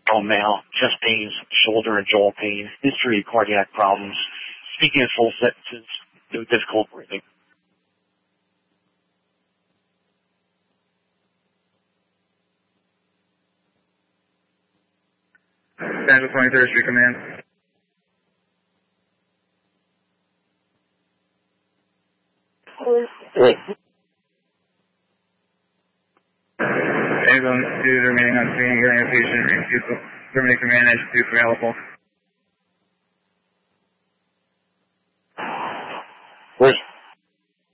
Oh, male, chest pains, shoulder and jaw pain, history of cardiac problems, speaking in full sentences, no difficult breathing. Central 23rd Street Command. Wait. Ambulance 2 remaining on scene, hearing a patient, terminate command, 2 available.